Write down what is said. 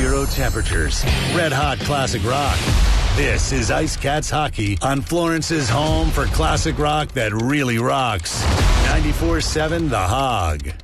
sub-zero temperatures. Red hot classic rock. This is Ice Cats Hockey on Florence's home for classic rock that really rocks. 94.7 The Hog.